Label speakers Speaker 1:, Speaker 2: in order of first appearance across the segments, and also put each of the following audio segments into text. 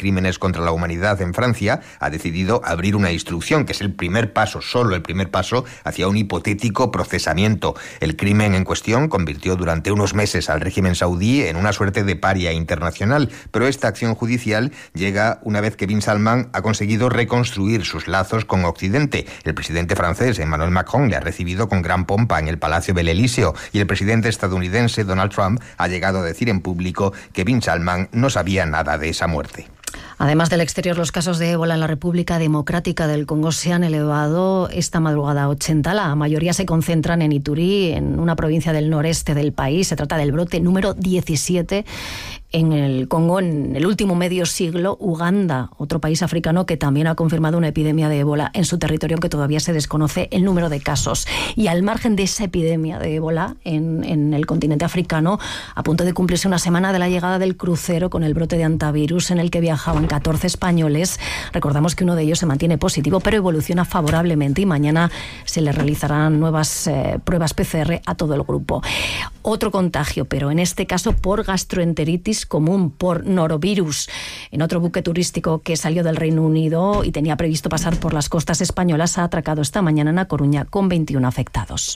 Speaker 1: crímenes contra la humanidad en Francia ha decidido abrir una instrucción, que es el primer paso, solo el primer paso, hacia un hipotético procesamiento. El crimen en cuestión convirtió durante unos meses al régimen saudí en una suerte de paria internacional, pero esta acción judicial llega una vez que Bin Salman ha conseguido reconstruir sus lazos con Occidente. El presidente francés, Emmanuel Macron, le ha recibido con gran pompa en el Palacio del Elíseo, y el presidente estadounidense Donald Trump ha llegado a decir en público que Bin Salman no sabía nada de esa muerte.
Speaker 2: Además del exterior, los casos de ébola en la República Democrática del Congo se han elevado esta madrugada a 80. La mayoría se concentran en Ituri, en una provincia del noreste del país. Se trata del brote número 17 en el Congo en el último medio siglo. Uganda, otro país africano que también ha confirmado una epidemia de ébola en su territorio, aunque todavía se desconoce el número de casos. Y al margen de esa epidemia de ébola en el continente africano, a punto de cumplirse una semana de la llegada del crucero con el brote de hantavirus en el que viajaban 14 españoles. Recordamos que uno de ellos se mantiene positivo, pero evoluciona favorablemente, y mañana se le realizarán nuevas pruebas PCR a todo el grupo. Otro contagio, pero en este caso por gastroenteritis común, por norovirus, en otro buque turístico que salió del Reino Unido y tenía previsto pasar por las costas españolas, ha atracado esta mañana en A Coruña con 21 afectados.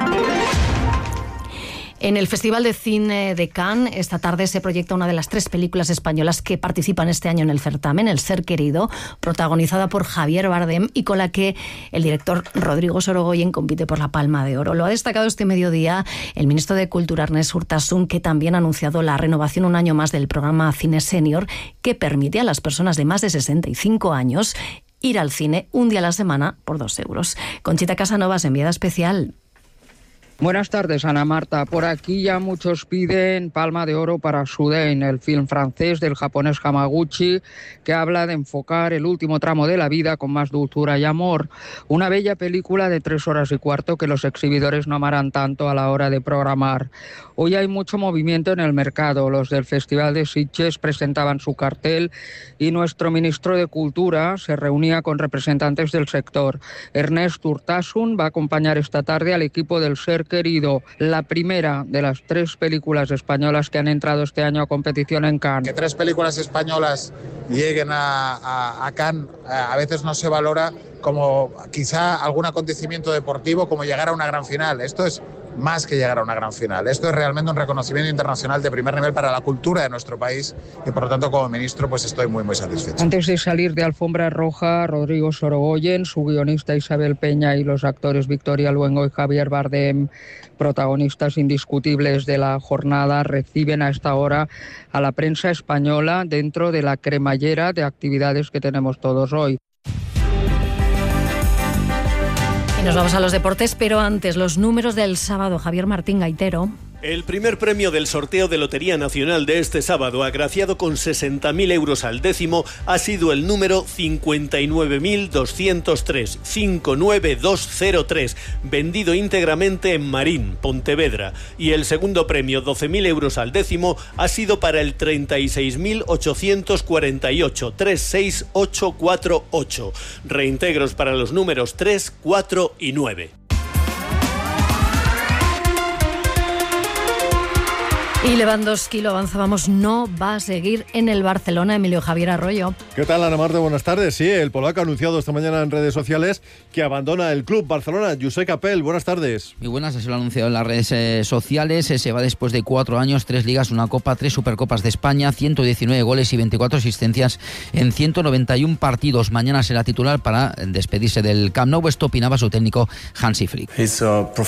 Speaker 2: En el Festival de Cine de Cannes, esta tarde se proyecta una de las 3 películas españolas que participan este año en el certamen, El ser querido, protagonizada por Javier Bardem y con la que el director Rodrigo Sorogoyen compite por la Palma de Oro. Lo ha destacado este mediodía el ministro de Cultura, Ernest Urtasun, que también ha anunciado la renovación un año más del programa Cine Senior, que permite a las personas de más de 65 años ir al cine un día a la semana por 2 euros. Conchita Casanovas, enviada especial.
Speaker 3: Buenas tardes, Ana Marta. Por aquí ya muchos piden Palma de Oro para Soudain, el film francés del japonés Hamaguchi, que habla de enfocar el último tramo de la vida con más dulzura y amor. Una bella película de 3 horas y cuarto que los exhibidores no amarán tanto a la hora de programar. Hoy hay mucho movimiento en el mercado. Los del Festival de Sitges presentaban su cartel y nuestro ministro de Cultura se reunía con representantes del sector. Ernest Urtasun va a acompañar esta tarde al equipo del Ser Querido, la primera de las 3 películas españolas que han entrado este año a competición en Cannes.
Speaker 4: Que 3 películas españolas lleguen a Cannes a veces no se valora como quizá algún acontecimiento deportivo, como llegar a una gran final. Esto es más que llegar a una gran final. Esto es realmente un reconocimiento internacional de primer nivel para la cultura de nuestro país y por lo tanto como ministro pues estoy muy satisfecho.
Speaker 3: Antes de salir de alfombra roja, Rodrigo Sorogoyen, su guionista Isabel Peña y los actores Victoria Luengo y Javier Bardem, protagonistas indiscutibles de la jornada, reciben a esta hora a la prensa española dentro de la cremallera de actividades que tenemos todos hoy.
Speaker 2: Nos vamos a los deportes, pero antes los números del sábado. Javier Martín Gaitero.
Speaker 5: El primer premio del sorteo de Lotería Nacional de este sábado, agraciado con 60.000 euros al décimo, ha sido el número 59.203, 59203, vendido íntegramente en Marín, Pontevedra. Y el segundo premio, 12.000 euros al décimo, ha sido para el 36.848, 36848. Reintegros para los números 3, 4 y 9.
Speaker 2: Y Lewandowski, lo avanzábamos, no va a seguir en el Barcelona. Emilio Javier Arroyo.
Speaker 6: ¿Qué tal, Ana Marta? Buenas tardes. Sí, el polaco ha anunciado esta mañana en redes sociales que abandona el club Barcelona. Josep Capel, buenas tardes.
Speaker 7: Muy buenas, se lo ha anunciado en las redes sociales. Se va después de 4 años, 3 ligas, una copa, 3 supercopas de España, 119 goles y 24 asistencias en 191 partidos. Mañana será titular para despedirse del Camp Nou. Esto opinaba su técnico Hansi Flick.
Speaker 8: Es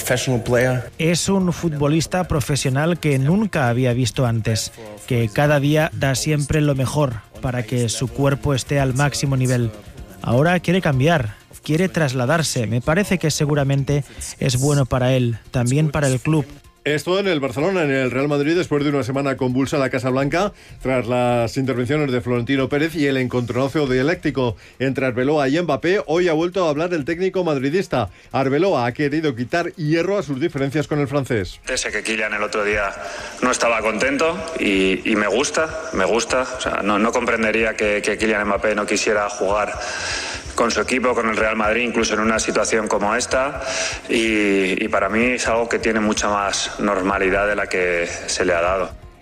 Speaker 8: un futbolista profesional que nunca había visto antes, que cada día da siempre lo mejor para que su cuerpo esté al máximo nivel. Ahora quiere cambiar, quiere trasladarse. Me parece que seguramente es bueno para él, también para el club.
Speaker 6: Esto en el Barcelona, en el Real Madrid, después de una semana convulsa en la Casa Blanca, tras las intervenciones de Florentino Pérez y el encontronazo dialéctico entre Arbeloa y Mbappé, hoy ha vuelto a hablar el técnico madridista. Arbeloa ha querido quitar hierro a sus diferencias con el francés.
Speaker 9: Sé que Kylian el otro día no estaba contento y me gusta. O sea, no comprendería que Kylian Mbappé no quisiera jugar con su equipo, con el Real Madrid, incluso en una situación como esta, y para mí es algo que tiene mucha más normalidad de la que se le ha dado.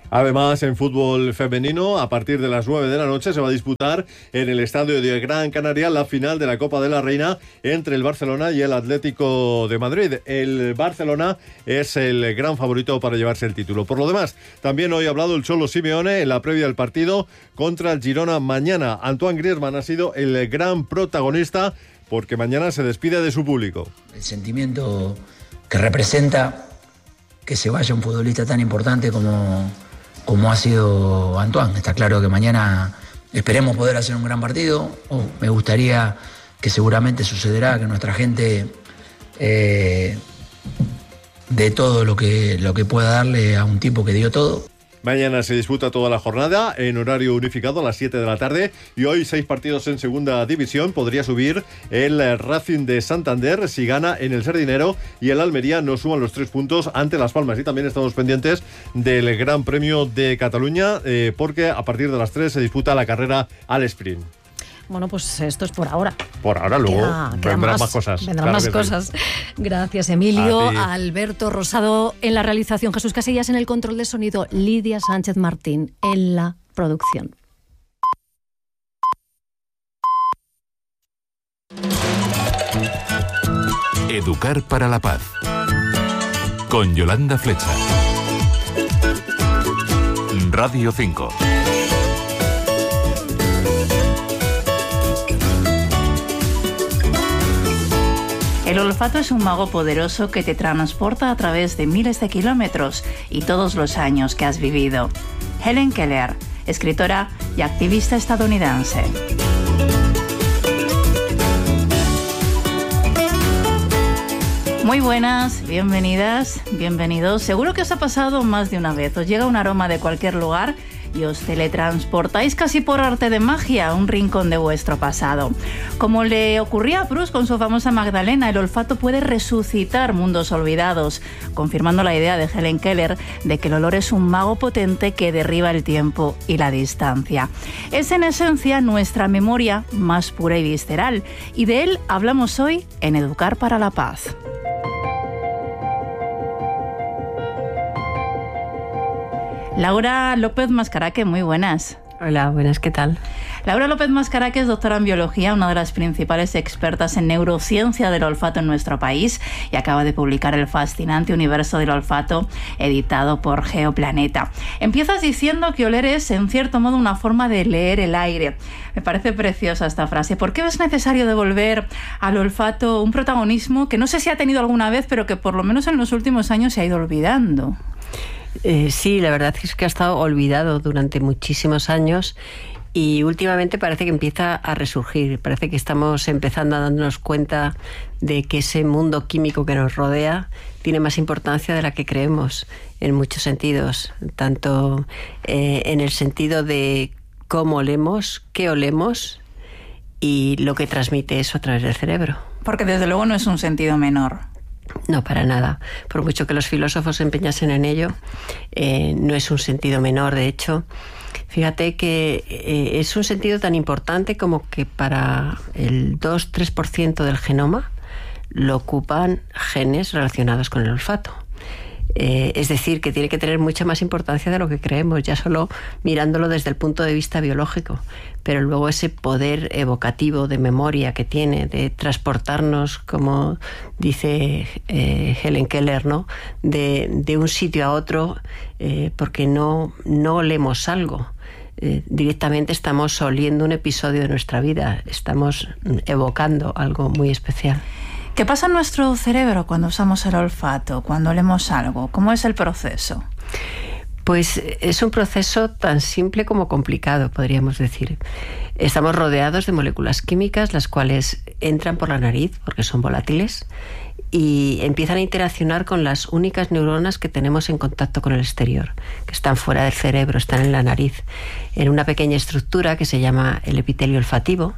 Speaker 6: Además, en fútbol femenino, a partir de las 9 de la noche se va a disputar en el estadio de Gran Canaria la final de la Copa de la Reina entre el Barcelona y el Atlético de Madrid. El Barcelona es el gran favorito para llevarse el título. Por lo demás, también hoy ha hablado el Cholo Simeone en la previa del partido contra el Girona mañana. Antoine Griezmann ha sido el gran protagonista porque mañana se despide de su público.
Speaker 10: El sentimiento que representa que se vaya un futbolista tan importante como ha sido Antoine. Está claro que mañana esperemos poder hacer un gran partido. Me gustaría, que seguramente sucederá, que nuestra gente dé todo lo que pueda darle a un tipo que dio todo.
Speaker 6: Mañana se disputa toda la jornada en horario unificado a las 7 de la tarde y hoy 6 partidos en segunda división. Podría subir el Racing de Santander si gana en el Sardinero y el Almería no suman los 3 puntos ante Las Palmas. Y también estamos pendientes del Gran Premio de Cataluña porque a partir de las 3 se disputa la carrera al sprint.
Speaker 2: Bueno, pues esto es por ahora.
Speaker 6: Por ahora, luego vendrán más cosas.
Speaker 2: Vendrán más cosas. Gracias, Emilio. Alberto Rosado en la realización, Jesús Casillas en el control de sonido, Lidia Sánchez Martín en la producción.
Speaker 11: Educar para la paz. Con Yolanda Flecha. Radio 5.
Speaker 12: El olfato es un mago poderoso que te transporta a través de miles de kilómetros y todos los años que has vivido. Helen Keller, escritora y activista estadounidense. Muy buenas, bienvenidas, bienvenidos. Seguro que os ha pasado más de una vez. Os llega un aroma de cualquier lugar y os teletransportáis casi por arte de magia a un rincón de vuestro pasado. Como le ocurría a Proust con su famosa Magdalena, el olfato puede resucitar mundos olvidados, confirmando la idea de Helen Keller de que el olor es un mago potente que derriba el tiempo y la distancia. Es en esencia nuestra memoria más pura y visceral, y de él hablamos hoy en Educar para la Paz. Laura López Mascaraque, muy buenas.
Speaker 13: Hola, buenas, ¿qué tal?
Speaker 12: Laura López Mascaraque es doctora en biología, una de las principales expertas en neurociencia del olfato en nuestro país, y acaba de publicar El fascinante universo del olfato, editado por Geoplaneta. Empiezas diciendo que oler es, en cierto modo, una forma de leer el aire. Me parece preciosa esta frase. ¿Por qué es necesario devolver al olfato un protagonismo que no sé si ha tenido alguna vez, pero que por lo menos en los últimos años se ha ido olvidando?
Speaker 13: Sí, la verdad es que ha estado olvidado durante muchísimos años y últimamente parece que empieza a resurgir. Parece que estamos empezando a darnos cuenta de que ese mundo químico que nos rodea tiene más importancia de la que creemos en muchos sentidos, tanto en el sentido de cómo olemos, qué olemos y lo que transmite eso a través del cerebro.
Speaker 12: Porque desde luego no es un sentido menor.
Speaker 13: No, para nada. Por mucho que los filósofos se empeñasen en ello, no es un sentido menor. De hecho, fíjate que es un sentido tan importante como que para el 2-3% del genoma lo ocupan genes relacionados con el olfato. Es decir, que tiene que tener mucha más importancia de lo que creemos, ya solo mirándolo desde el punto de vista biológico. Pero luego ese poder evocativo de memoria que tiene, de transportarnos, como dice Helen Keller, ¿no? de un sitio a otro, porque no olemos algo. Directamente estamos oliendo un episodio de nuestra vida, estamos evocando algo muy especial.
Speaker 12: ¿Qué pasa en nuestro cerebro cuando usamos el olfato, cuando olemos algo? ¿Cómo es el proceso?
Speaker 13: Pues es un proceso tan simple como complicado, podríamos decir. Estamos rodeados de moléculas químicas, las cuales entran por la nariz, porque son volátiles, y empiezan a interaccionar con las únicas neuronas que tenemos en contacto con el exterior, que están fuera del cerebro, están en la nariz, en una pequeña estructura que se llama el epitelio olfativo,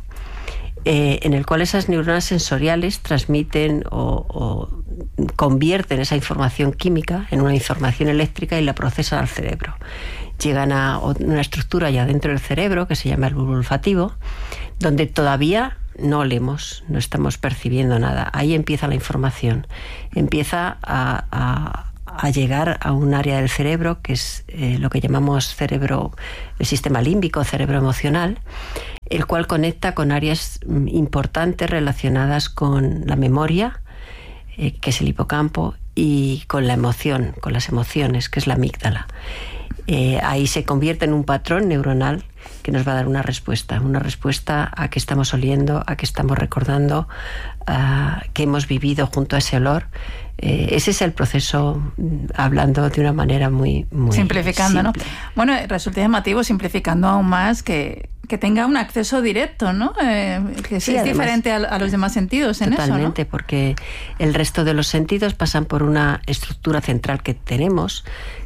Speaker 13: en el cual esas neuronas sensoriales transmiten o convierten esa información química en una información eléctrica y la procesan al cerebro. Llegan a una estructura ya dentro del cerebro que se llama el bulbo olfativo, donde todavía no olemos, no estamos percibiendo nada. Ahí empieza la información, empieza a a llegar a un área del cerebro que es lo que llamamos cerebro, el sistema límbico, cerebro emocional, el cual conecta con áreas importantes relacionadas con la memoria, que es el hipocampo, y con la emoción, con las emociones, que es la amígdala. Ahí se convierte en un patrón neuronal que nos va a dar una respuesta a qué estamos oliendo, a qué estamos recordando, a qué hemos vivido junto a ese olor. Ese es el proceso, hablando de una manera muy
Speaker 12: simplificando,
Speaker 13: simple,
Speaker 12: ¿no? Bueno, resulta llamativo, simplificando aún más, que tenga un acceso directo, ¿no? Que sí, es además, diferente a los demás sentidos en
Speaker 13: totalmente,
Speaker 12: eso, ¿no?
Speaker 13: Porque el resto de los sentidos pasan por una estructura central que tenemos,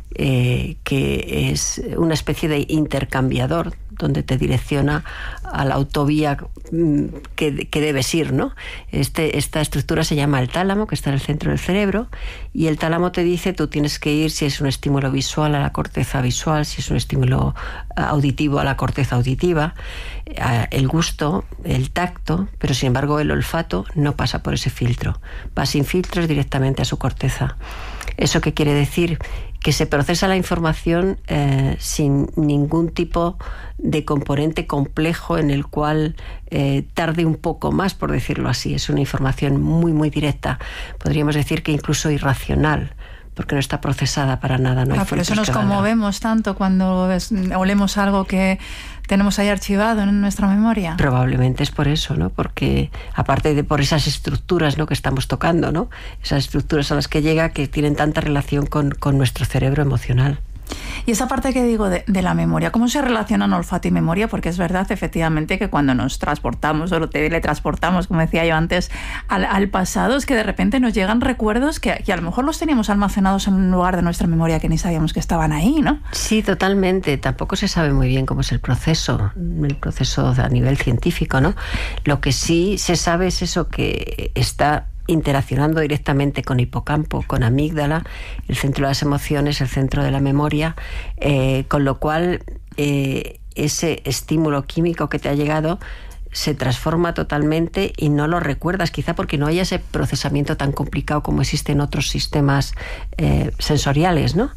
Speaker 13: que es una especie de intercambiador donde te direcciona a la autovía que debes ir, ¿no? Esta estructura se llama el tálamo, que está en el centro del cerebro, y el tálamo te dice tú tienes que ir, si es un estímulo visual, a la corteza visual, si es un estímulo auditivo, a la corteza auditiva, el gusto, el tacto, pero sin embargo el olfato no pasa por ese filtro, va sin filtros directamente a su corteza. ¿Eso qué quiere decir? Que se procesa la información sin ningún tipo de componente complejo en el cual tarde un poco más, por decirlo así. Es una información muy directa. Podríamos decir que incluso irracional, porque no está procesada para nada. No hay
Speaker 12: por eso nos conmovemos tanto cuando olemos algo que tenemos ahí archivado en nuestra memoria.
Speaker 13: Probablemente es por eso, ¿no? Porque aparte de por esas estructuras, ¿no?, que estamos tocando, ¿no? Esas estructuras a las que llega, que tienen tanta relación con nuestro cerebro emocional.
Speaker 12: Y esa parte que digo de la memoria, ¿cómo se relacionan olfato y memoria? Porque es verdad, efectivamente, que cuando nos transportamos o lo teletransportamos, como decía yo antes, al pasado, es que de repente nos llegan recuerdos que a lo mejor los teníamos almacenados en un lugar de nuestra memoria que ni sabíamos que estaban ahí, ¿no?
Speaker 13: Sí, totalmente. Tampoco se sabe muy bien cómo es el proceso a nivel científico, ¿no? Lo que sí se sabe es eso, que está interaccionando directamente con hipocampo, con amígdala, el centro de las emociones, el centro de la memoria, con lo cual ese estímulo químico que te ha llegado se transforma totalmente y no lo recuerdas, quizá porque no haya ese procesamiento tan complicado como existe en otros sistemas sensoriales, ¿no?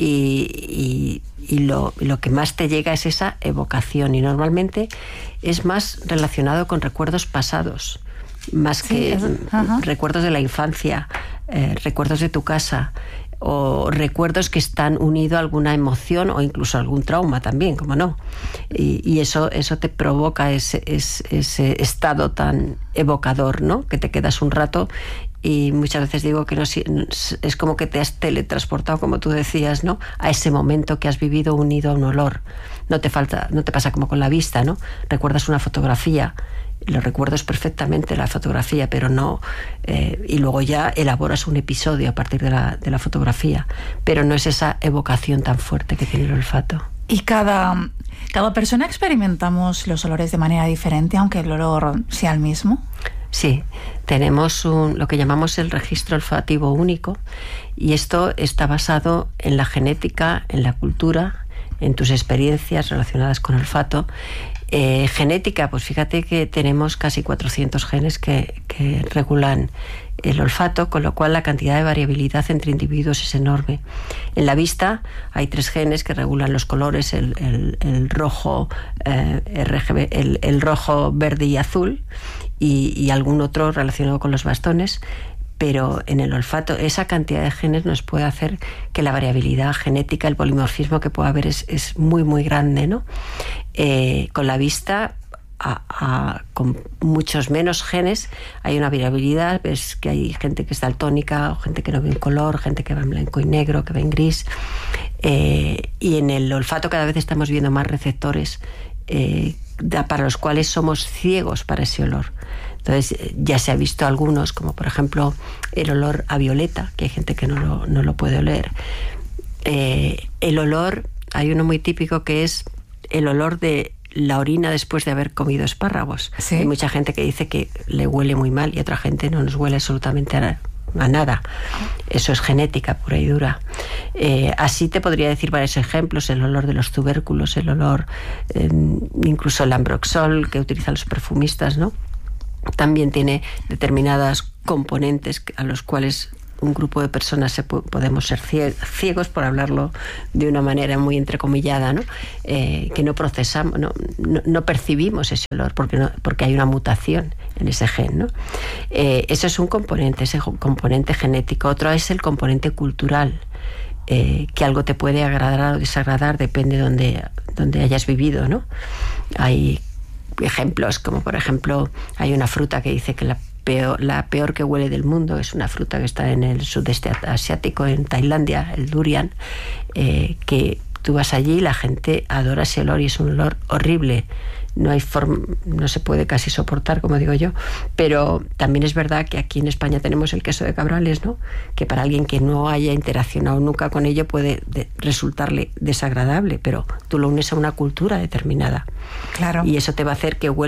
Speaker 13: Y lo que más te llega es esa evocación, y normalmente es más relacionado con recuerdos pasados, más que recuerdos de la infancia, recuerdos de tu casa, o recuerdos que están unidos a alguna emoción o incluso a algún trauma también, como no. Y eso te provoca ese estado tan evocador, ¿no?, que te quedas un rato. Y muchas veces digo que no, es como que te has teletransportado, como tú decías, ¿no?, a ese momento que has vivido unido a un olor. No te pasa como con la vista, ¿no? Recuerdas una fotografía, lo recuerdas perfectamente la fotografía, pero no, y luego ya elaboras un episodio a partir de la fotografía, pero no es esa evocación tan fuerte que tiene el olfato.
Speaker 12: Y cada persona experimentamos los olores de manera diferente, aunque el olor sea el mismo.
Speaker 13: Sí, tenemos lo que llamamos el registro olfativo único, y esto está basado en la genética, en la cultura, en tus experiencias relacionadas con olfato. Genética, pues fíjate que tenemos casi 400 genes que regulan el olfato, con lo cual la cantidad de variabilidad entre individuos es enorme. En la vista hay 3 genes que regulan los colores, el rojo, RGB, el rojo, verde y azul, y algún otro relacionado con los bastones. Pero en el olfato esa cantidad de genes nos puede hacer que la variabilidad genética, el polimorfismo que pueda haber es muy grande, ¿no? Con la vista, con muchos menos genes, hay una variabilidad. Ves que hay gente que es daltónica, o gente que no ve en color, gente que ve en blanco y negro, que ve en gris. Y en el olfato cada vez estamos viendo más receptores para los cuales somos ciegos para ese olor. Entonces ya se ha visto algunos, como por ejemplo el olor a violeta, que hay gente que no lo puede oler. El olor, hay uno muy típico que es el olor de la orina después de haber comido espárragos. ¿Sí? Hay mucha gente que dice que le huele muy mal y otra gente no nos huele absolutamente a nada. Eso es genética pura y dura. Así te podría decir varios ejemplos: el olor de los tubérculos, el olor, incluso el ambroxol que utilizan los perfumistas, ¿no? También tiene determinadas componentes a los cuales un grupo de personas podemos ser ciegos, por hablarlo de una manera muy entrecomillada, ¿no? Que no procesamos, no percibimos ese olor porque hay una mutación en ese gen, ¿no? Eso es un componente, ese componente genético. Otro es el componente cultural, que algo te puede agradar o desagradar, depende de donde hayas vivido, ¿no? Hay ejemplos, como por ejemplo, hay una fruta que dice que la peor que huele del mundo es una fruta que está en el sudeste asiático, en Tailandia, el durian, que tú vas allí y la gente adora ese olor y es un olor horrible. No se puede casi soportar, como digo yo, pero también es verdad que aquí en España tenemos el queso de Cabrales, ¿no? Que para alguien que no haya interaccionado nunca con ello puede resultarle desagradable, pero tú lo unes a una cultura determinada.
Speaker 14: Claro. Y
Speaker 13: eso te va a hacer que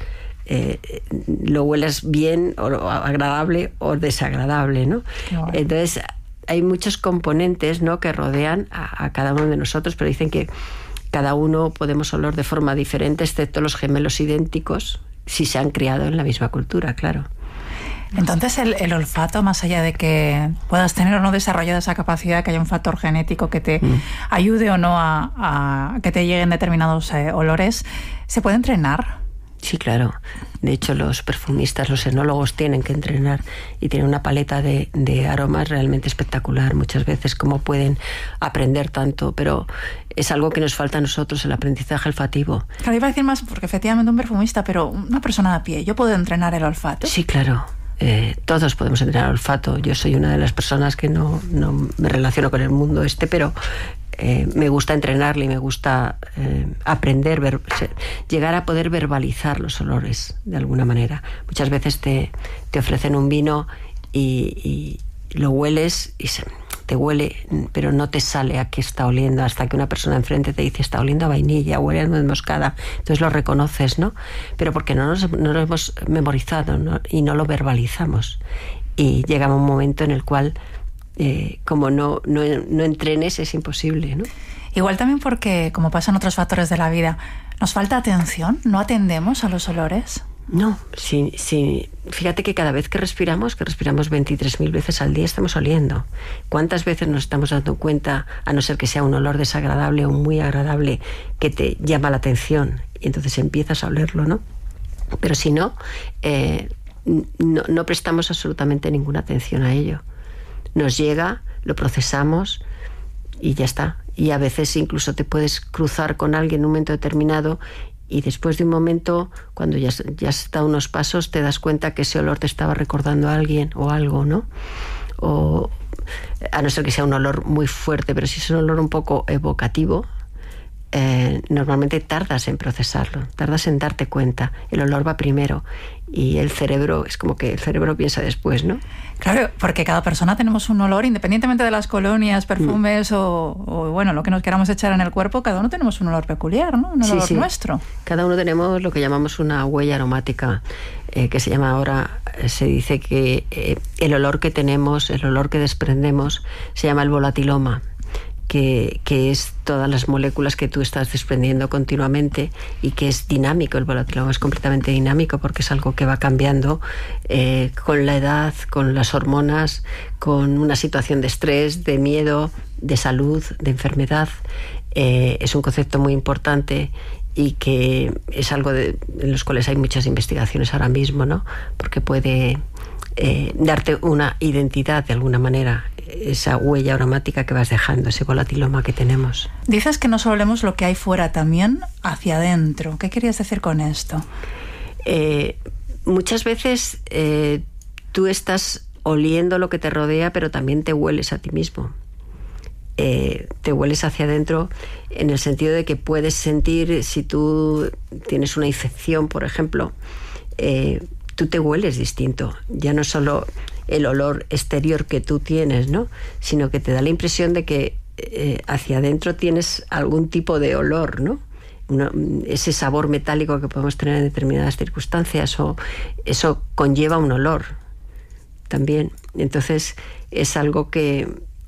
Speaker 13: lo huelas bien o agradable o desagradable, ¿no? Bueno. Entonces hay muchos componentes, ¿no?, que rodean a cada uno de nosotros, pero dicen que cada uno podemos oler de forma diferente, excepto los gemelos idénticos, si se han criado en la misma cultura, claro.
Speaker 14: Entonces el olfato, más allá de que puedas tener o no desarrollada esa capacidad, que haya un factor genético que te ayude o no a que te lleguen determinados olores, ¿se puede entrenar?
Speaker 13: Sí, claro. De hecho, los perfumistas, los enólogos tienen que entrenar y tienen una paleta de aromas realmente espectacular. Muchas veces cómo pueden aprender tanto, pero es algo que nos falta a nosotros, el aprendizaje olfativo.
Speaker 14: Claro, iba a decir más, porque efectivamente un perfumista, pero una persona a pie, ¿yo puedo entrenar el olfato?
Speaker 13: Sí, claro. Todos podemos entrenar el olfato. Yo soy una de las personas que no me relaciono con el mundo pero me gusta entrenarle y me gusta aprender, llegar a poder verbalizar los olores de alguna manera. Muchas veces te ofrecen un vino y lo hueles y te huele, pero no te sale a qué está oliendo, hasta que una persona enfrente te dice está oliendo a vainilla, huele a nuez moscada, entonces lo reconoces, ¿no? Pero porque no lo hemos memorizado, ¿no? Y no lo verbalizamos. Y llega un momento en el cual como no entrenes, es imposible, ¿no?
Speaker 14: Igual también porque, como pasa en otros factores de la vida, ¿nos falta atención? ¿No atendemos a los olores?
Speaker 13: No, sí. Fíjate que cada vez que respiramos 23.000 veces al día, estamos oliendo. ¿Cuántas veces nos estamos dando cuenta, a no ser que sea un olor desagradable o muy agradable, que te llama la atención y entonces empiezas a olerlo, ¿no? Pero si no prestamos absolutamente ninguna atención a ello. Nos llega, lo procesamos y ya está. Y a veces incluso te puedes cruzar con alguien en un momento determinado y después de un momento, cuando ya has estado unos pasos, te das cuenta que ese olor te estaba recordando a alguien o algo, ¿no? O a no ser que sea un olor muy fuerte, pero si es un olor un poco evocativo, normalmente tardas en procesarlo, tardas en darte cuenta. El olor va primero y el cerebro, es como que el cerebro piensa después, ¿no?
Speaker 14: Claro, porque cada persona tenemos un olor, independientemente de las colonias, perfumes o bueno, lo que nos queramos echar en el cuerpo, cada uno tenemos un olor peculiar, ¿no? Un olor nuestro.
Speaker 13: Cada uno tenemos lo que llamamos una huella aromática, que se llama ahora, se dice que el olor que tenemos, el olor que desprendemos, se llama el volatiloma. Que es todas las moléculas que tú estás desprendiendo continuamente y que es dinámico. El volatiloma es completamente dinámico porque es algo que va cambiando con la edad, con las hormonas, con una situación de estrés, de miedo, de salud, de enfermedad. Es un concepto muy importante y que es algo en los cuales hay muchas investigaciones ahora mismo, ¿no? Porque puede darte una identidad de alguna manera, esa huella aromática que vas dejando, ese volatiloma que tenemos.
Speaker 14: Dices que no solo olemos lo que hay fuera, también hacia adentro. ¿Qué querías decir con esto?
Speaker 13: Muchas veces tú estás oliendo lo que te rodea, pero también te hueles a ti mismo. Te hueles hacia adentro en el sentido de que puedes sentir, si tú tienes una infección, por ejemplo, tú te hueles distinto. Ya no solo el olor exterior que tú tienes, ¿no? Sino que te da la impresión de que hacia adentro tienes algún tipo de olor, ¿no? Ese sabor metálico que podemos tener en determinadas circunstancias, o eso conlleva un olor también. Entonces es algo que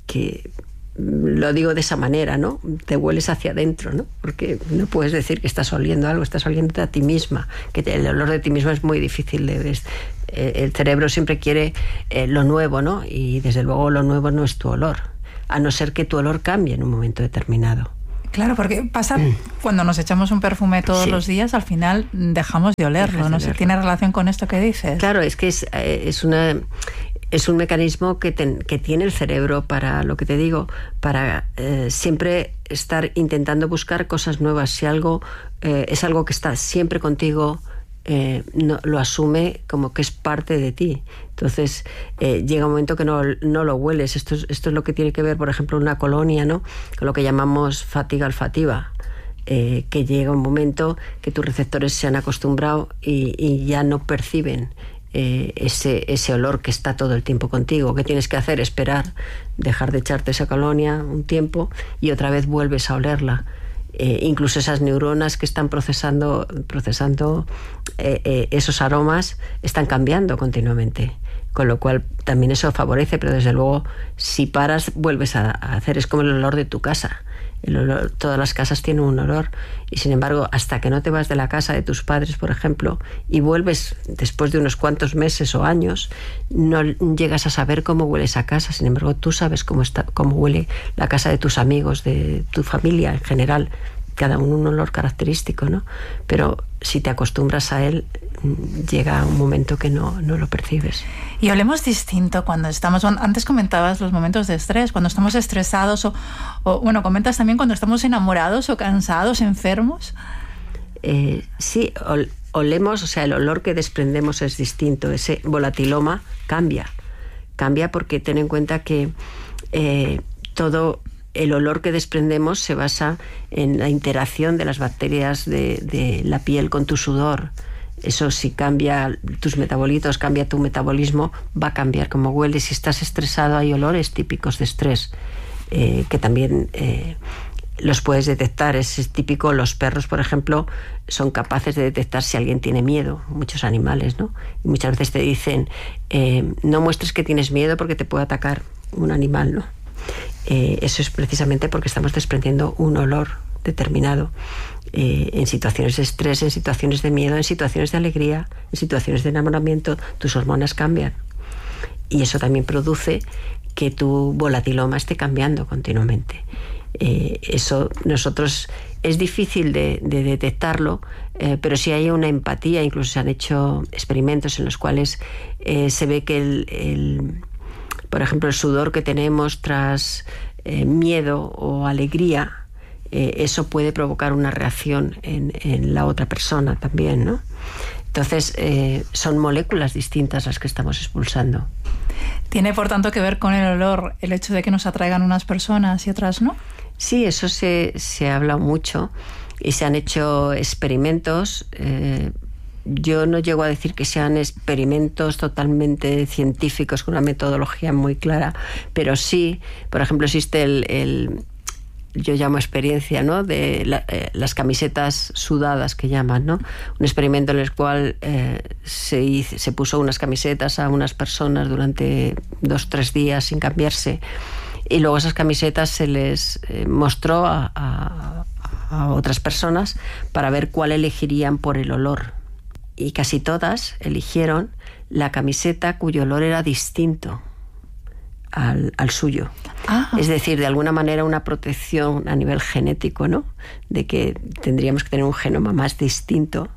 Speaker 13: lo digo de esa manera, ¿no? Te hueles hacia adentro, ¿no? Porque no puedes decir que estás oliendo algo, estás oliendo a ti misma, que el olor de ti misma es muy difícil de el cerebro siempre quiere lo nuevo, ¿no? Y desde luego lo nuevo no es tu olor, a no ser que tu olor cambie en un momento determinado.
Speaker 14: Claro, porque pasa cuando nos echamos un perfume todos los días, al final dejamos de olerlo, ¿no? ¿Tiene relación con esto que dices?
Speaker 13: Claro, es que es un mecanismo que tiene el cerebro para, lo que te digo, para siempre estar intentando buscar cosas nuevas. Si algo es algo que está siempre contigo, no, lo asume como que es parte de ti. Entonces llega un momento que no lo hueles. Esto es lo que tiene que ver, por ejemplo, una colonia, ¿no? Con lo que llamamos fatiga olfativa. Que llega un momento que tus receptores se han acostumbrado y ya no perciben ese olor que está todo el tiempo contigo. ¿Qué tienes que hacer? Esperar, dejar de echarte esa colonia un tiempo y otra vez vuelves a olerla. Incluso esas neuronas que están procesando esos aromas están cambiando continuamente, con lo cual también eso favorece, pero desde luego si paras vuelves a hacer, es como el olor de tu casa. El olor, todas las casas tienen un olor y sin embargo hasta que no te vas de la casa de tus padres, por ejemplo, y vuelves después de unos cuantos meses o años, no llegas a saber cómo huele esa casa. Sin embargo, tú sabes cómo huele la casa de tus amigos, de tu familia en general, cada uno un olor característico, ¿no? Pero si te acostumbras a él, llega un momento que no lo percibes.
Speaker 14: Y olemos distinto cuando estamos... Antes comentabas los momentos de estrés, cuando estamos estresados o bueno, comentas también cuando estamos enamorados o cansados, enfermos.
Speaker 13: Sí, olemos, o sea, el olor que desprendemos es distinto. Ese volatiloma cambia porque ten en cuenta que todo el olor que desprendemos se basa en la interacción de las bacterias de la piel con tu sudor. Eso, si cambia tus metabolitos, cambia tu metabolismo, va a cambiar cómo hueles. Si estás estresado, hay olores típicos de estrés que también los puedes detectar. Es típico, los perros, por ejemplo, son capaces de detectar si alguien tiene miedo, muchos animales, ¿no? Y muchas veces te dicen, no muestres que tienes miedo porque te puede atacar un animal, ¿no? Eso es precisamente porque estamos desprendiendo un olor determinado en situaciones de estrés, en situaciones de miedo, en situaciones de alegría, en situaciones de enamoramiento. Tus hormonas cambian y eso también produce que tu volatiloma esté cambiando continuamente. Eso nosotros es difícil de detectarlo, pero sí hay una empatía. Incluso se han hecho experimentos en los cuales se ve que por ejemplo, el sudor que tenemos tras miedo o alegría, eso puede provocar una reacción en la otra persona también, ¿no? Entonces, son moléculas distintas las que estamos expulsando.
Speaker 14: ¿Tiene, por tanto, que ver con el olor el hecho de que nos atraigan unas personas y otras no?
Speaker 13: Sí, eso se ha hablado mucho y se han hecho experimentos. Yo no llego a decir que sean experimentos totalmente científicos con una metodología muy clara, pero sí, por ejemplo, existe yo llamo experiencia, ¿no? De las camisetas sudadas que llaman, ¿no? Un experimento en el cual se puso unas camisetas a unas personas durante 2-3 días sin cambiarse y luego esas camisetas se les mostró a otras personas para ver cuál elegirían por el olor. Y casi todas eligieron la camiseta cuyo olor era distinto al suyo. Es decir, de alguna manera una protección a nivel genético, ¿no? De que tendríamos que tener un genoma más distinto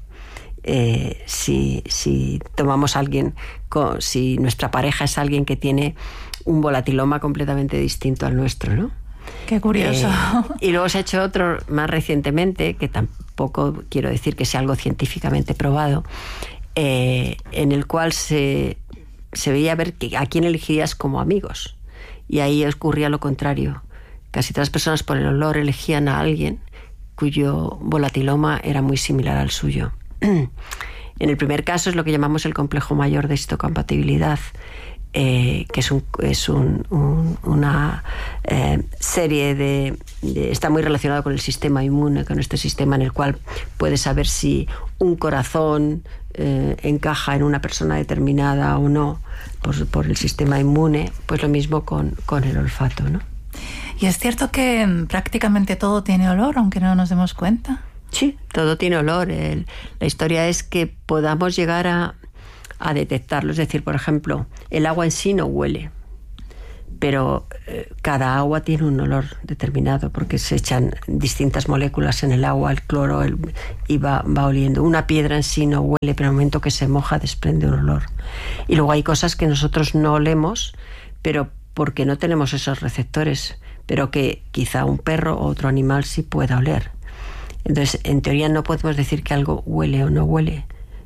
Speaker 13: si tomamos a alguien, si nuestra pareja es alguien que tiene un volatiloma completamente distinto al nuestro, ¿no?
Speaker 14: Qué curioso.
Speaker 13: Y luego se ha hecho otro más recientemente, que tampoco quiero decir que sea algo científicamente probado, en el cual se veía ver a quién elegirías como amigos. Y ahí ocurría lo contrario. Casi todas las personas por el olor elegían a alguien cuyo volatiloma era muy similar al suyo. En el primer caso es lo que llamamos el complejo mayor de histocompatibilidad, que es una serie está muy relacionado con el sistema inmune, con este sistema en el cual puedes saber si un corazón encaja en una persona determinada o no por el sistema inmune. Pues lo mismo con el olfato, ¿no?
Speaker 14: ¿Y es cierto que prácticamente todo tiene olor, aunque no nos demos cuenta?
Speaker 13: Sí, todo tiene olor. La historia es que podamos llegar a a detectarlo. Es decir, por ejemplo, el agua en sí no huele, pero cada agua tiene un olor determinado porque se echan distintas moléculas en el agua, el cloro, y va oliendo. Una piedra en sí no huele, pero en el momento que se moja desprende un olor. Y luego hay cosas que nosotros no olemos, pero porque no tenemos esos receptores, pero que quizá un perro o otro animal sí pueda oler. Entonces, en teoría no podemos decir que algo huele o no huele.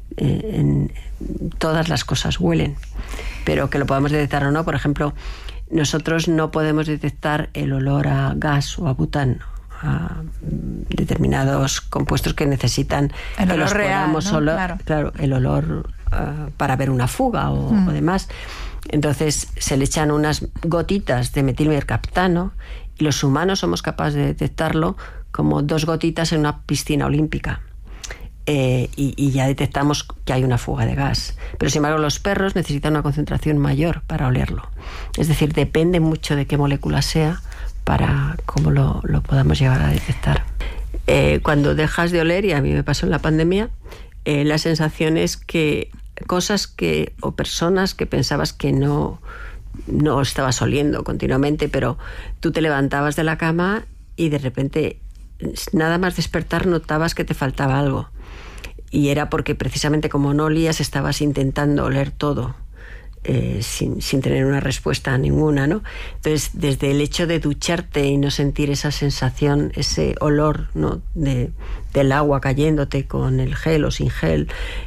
Speaker 13: Todas las cosas huelen, pero que lo podamos detectar o no. Por ejemplo, nosotros no podemos detectar el olor a gas o a butano, a determinados compuestos que necesitan
Speaker 14: el
Speaker 13: que
Speaker 14: olor
Speaker 13: los
Speaker 14: real,
Speaker 13: podamos
Speaker 14: ¿no?
Speaker 13: claro, el olor para ver una fuga o demás. Entonces se le echan unas gotitas de metilmercaptano y los humanos somos capaces de detectarlo como 2 gotitas en una piscina olímpica. Y ya detectamos que hay una fuga de gas. Pero sin embargo los perros necesitan una concentración mayor para olerlo. Es decir, depende mucho de qué molécula sea para cómo lo podamos llegar a detectar. Cuando dejas de oler, y a mí me pasó en la pandemia, la sensación es que cosas o personas que pensabas que no estabas oliendo continuamente, pero tú te levantabas de la cama y de repente, nada más despertar, notabas que te faltaba algo. Y era porque precisamente como no olías, estabas intentando oler todo, sin tener una respuesta ninguna, ¿no? Entonces, desde el hecho de ducharte y no sentir esa sensación, ese olor, ¿no?, del agua cayéndote con el gel o sin gel,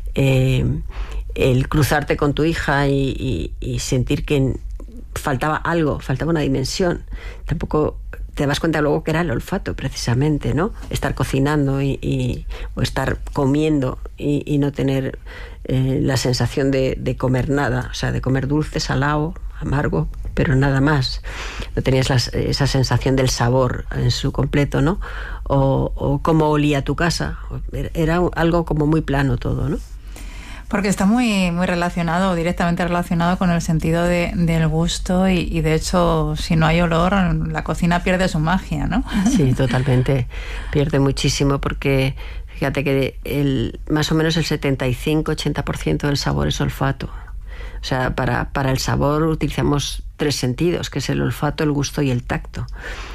Speaker 13: el cruzarte con tu hija y sentir que faltaba algo, faltaba una dimensión. Tampoco te das cuenta luego que era el olfato, precisamente, ¿no? Estar cocinando o estar comiendo y no tener la sensación de comer nada, o sea, de comer dulce, salado, amargo, pero nada más. No tenías esa sensación del sabor en su completo, ¿no? O cómo olía tu casa. Era algo como muy plano todo, ¿no?
Speaker 14: Porque está muy, muy relacionado, directamente relacionado con el sentido del gusto y de hecho, si no hay olor, la cocina pierde su magia, ¿no?
Speaker 13: Sí, totalmente. Pierde muchísimo porque fíjate que más o menos el 75-80% del sabor es olfato. O sea, para el sabor utilizamos 3 sentidos, que es el olfato, el gusto y el tacto.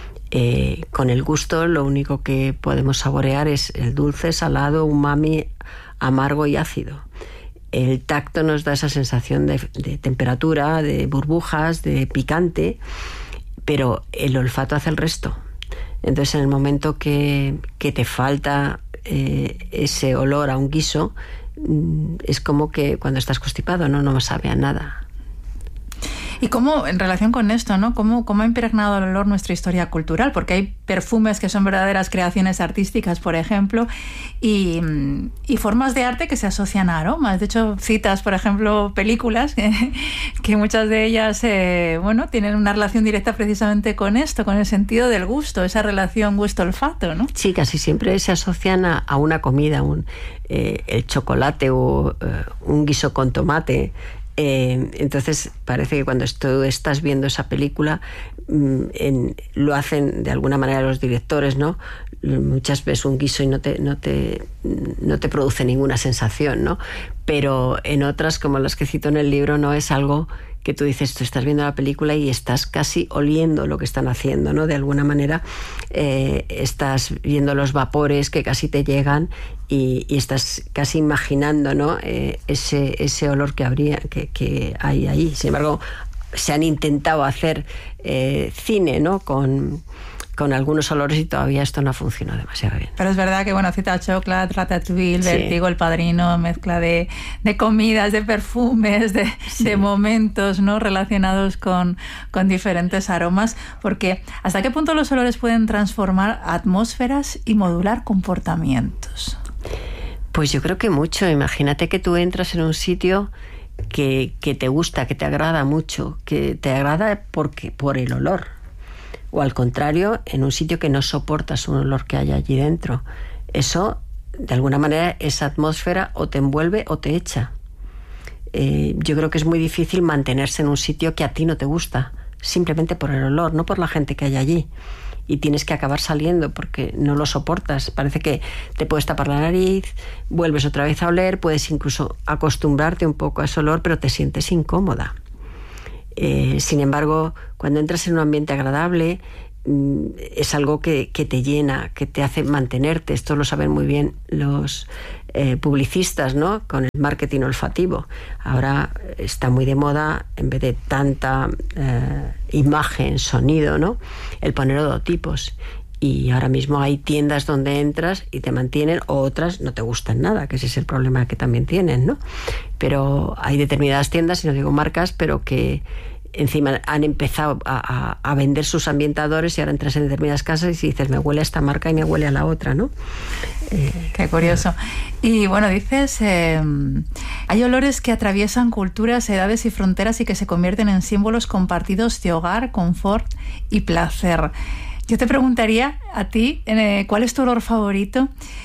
Speaker 13: Con el gusto lo único que podemos saborear es el dulce, salado, umami, amargo y ácido. El tacto nos da esa sensación de temperatura, de burbujas, de picante, pero el olfato hace el resto. Entonces, en el momento que te falta ese olor a un guiso, es como que cuando estás constipado no sabe a nada.
Speaker 14: ¿Y cómo, en relación con esto, ¿no? ¿Cómo ha impregnado el olor nuestra historia cultural? Porque hay perfumes que son verdaderas creaciones artísticas, por ejemplo, y formas de arte que se asocian a aromas. De hecho, citas, por ejemplo, películas que muchas de ellas, tienen una relación directa precisamente con esto, con el sentido del gusto, esa relación gusto-olfato, ¿no?
Speaker 13: Sí, casi siempre se asocian a una comida, el chocolate o un guiso con tomate. Entonces parece que cuando tú estás viendo esa película lo hacen de alguna manera los directores, ¿no? Muchas veces un guiso y no te produce ninguna sensación, ¿no? Pero en otras, como las que cito en el libro, no es algo que tú dices, tú estás viendo la película y estás casi oliendo lo que están haciendo, ¿no? De alguna manera estás viendo los vapores que casi te llegan y estás casi imaginando, ¿no? Ese olor que hay ahí. Sin embargo, se han intentado hacer cine, ¿no? Con algunos olores y todavía esto no funciona demasiado bien.
Speaker 14: Pero es verdad que, cita Chocolate, Ratatouille, Vértigo, El Padrino, mezcla de comidas, de perfumes, de momentos, ¿no? Relacionados con diferentes aromas, porque ¿hasta qué punto los olores pueden transformar atmósferas y modular comportamientos?
Speaker 13: Pues yo creo que mucho. Imagínate que tú entras en un sitio que te gusta, que te agrada mucho, que te agrada por el olor. O al contrario, en un sitio que no soportas un olor que hay allí dentro. Eso, de alguna manera, esa atmósfera o te envuelve o te echa. Yo creo que es muy difícil mantenerse en un sitio que a ti no te gusta, simplemente por el olor, no por la gente que hay allí. y tienes que acabar saliendo porque no lo soportas. Parece que te puedes tapar la nariz, vuelves otra vez a oler, puedes incluso acostumbrarte un poco a ese olor, pero te sientes incómoda. Sin embargo, cuando entras en un ambiente agradable, es algo que te llena, que te hace mantenerte. Esto lo saben muy bien los publicistas, ¿no? Con el marketing olfativo. Ahora está muy de moda, en vez de tanta imagen, sonido, ¿no? El poner odotipos. Y ahora mismo hay tiendas donde entras y te mantienen, o otras no te gustan nada, que ese es el problema que también tienen, ¿no? Pero hay determinadas tiendas, y no digo marcas, pero que encima han empezado a vender sus ambientadores, y ahora entras en determinadas casas y dices, me huele a esta marca y me huele a la otra, ¿no?
Speaker 14: Qué curioso. Y bueno, dices, hay olores que atraviesan culturas, edades y fronteras y que se convierten en símbolos compartidos de hogar, confort y placer. Yo te preguntaría a ti, ¿cuál es tu olor favorito?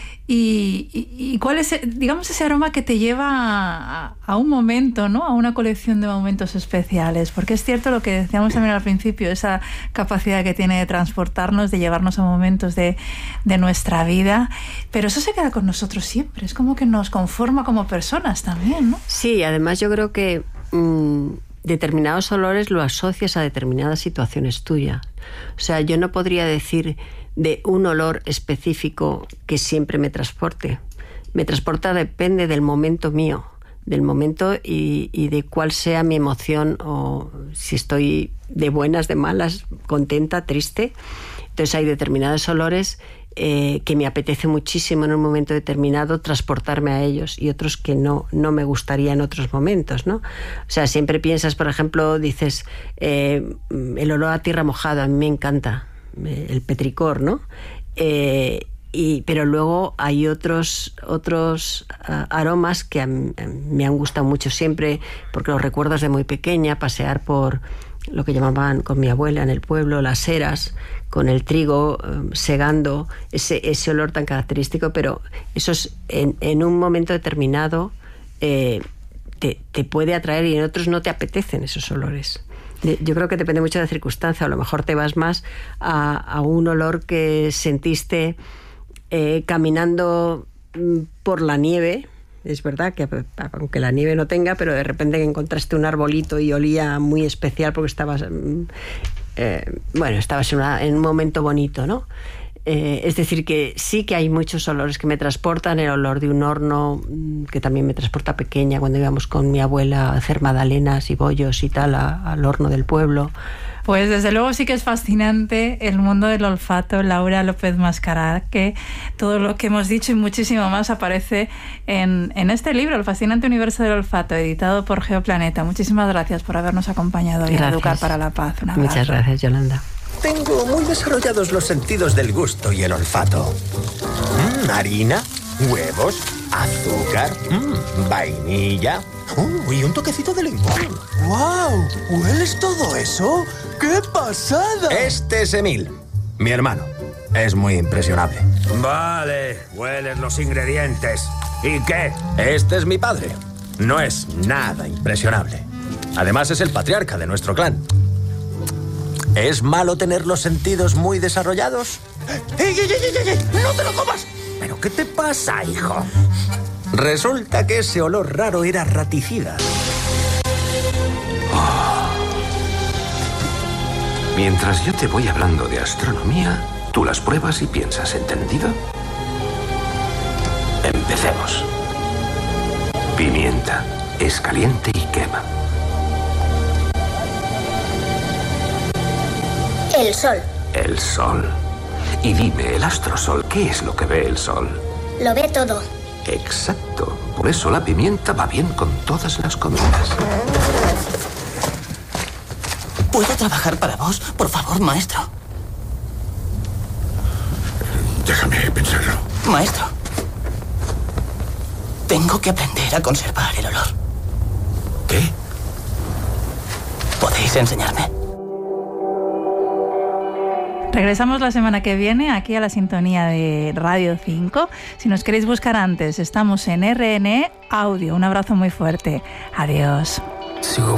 Speaker 14: Y cuál es, digamos, ese aroma que te lleva a un momento, ¿no? A una colección de momentos especiales. Porque es cierto lo que decíamos también al principio, esa capacidad que tiene de transportarnos, de llevarnos a momentos de nuestra vida. Pero eso se queda con nosotros siempre. Es como que nos conforma como personas también, ¿no?
Speaker 13: Sí, además yo creo que determinados olores lo asocias a determinadas situaciones tuyas. O sea, yo no podría decir de un olor específico que siempre me transporte. Me transporta depende del momento mío, del momento y de cuál sea mi emoción, o si estoy de buenas, de malas, contenta, triste. Entonces hay determinados olores que me apetece muchísimo en un momento determinado transportarme a ellos, y otros que no me gustaría en otros momentos, ¿no? O sea, siempre piensas, por ejemplo, dices, el olor a tierra mojada, a mí me encanta, el petricor, ¿no? Pero luego hay otros aromas que me han gustado mucho siempre, porque los recuerdo desde muy pequeña, pasear por lo que llamaban con mi abuela en el pueblo, las eras, con el trigo segando, ese olor tan característico, pero eso es en un momento determinado te puede atraer, y en otros no te apetecen esos olores. Yo creo que depende mucho de la circunstancia. A lo mejor te vas más a un olor que sentiste caminando por la nieve. Es verdad que aunque la nieve no tenga, pero de repente encontraste un arbolito y olía muy especial porque estabas en un momento bonito, ¿no? Es decir, que sí que hay muchos olores que me transportan. El olor de un horno, que también me transporta pequeña, cuando íbamos con mi abuela a hacer magdalenas y bollos y tal al horno del pueblo.
Speaker 14: Pues desde luego sí que es fascinante el mundo del olfato. Laura López Mascarar, que todo lo que hemos dicho y muchísimo más aparece en este libro, El fascinante universo del olfato, editado por Geoplaneta. Muchísimas gracias por habernos acompañado y Educar para la Paz. Un abrazo.
Speaker 13: Muchas gracias, Yolanda.
Speaker 15: Tengo muy desarrollados los sentidos del gusto y el olfato. Harina, huevos, azúcar, vainilla. Y un toquecito de limón.
Speaker 16: ¡Wow! ¿Hueles todo eso? ¡Qué pasada!
Speaker 15: Este es Emil, mi hermano. Es muy impresionable.
Speaker 17: Vale, hueles los ingredientes. ¿Y qué?
Speaker 15: Este es mi padre. No es nada impresionable. Además es el patriarca de nuestro clan. ¿Es malo tener los sentidos muy desarrollados?
Speaker 16: ¡Ey! ¡No te lo comas!
Speaker 15: ¿Pero qué te pasa, hijo? Resulta que ese olor raro era raticida.
Speaker 18: Mientras yo te voy hablando de astronomía, tú las pruebas y piensas, ¿entendido? Empecemos. Pimienta. Es caliente y quema.
Speaker 19: El sol.
Speaker 18: El sol. Y dime, el astrosol, ¿qué es lo que ve el sol?
Speaker 19: Lo ve todo.
Speaker 18: Exacto. Por eso la pimienta va bien con todas las comidas.
Speaker 16: ¿Puedo trabajar para vos? Por favor, maestro.
Speaker 17: Déjame pensarlo.
Speaker 16: Maestro. Tengo que aprender a conservar el olor.
Speaker 17: ¿Qué?
Speaker 16: ¿Podéis enseñarme?
Speaker 14: Regresamos la semana que viene aquí a la sintonía de Radio 5. Si nos queréis buscar antes, estamos en RNE Audio. Un abrazo muy fuerte. Adiós.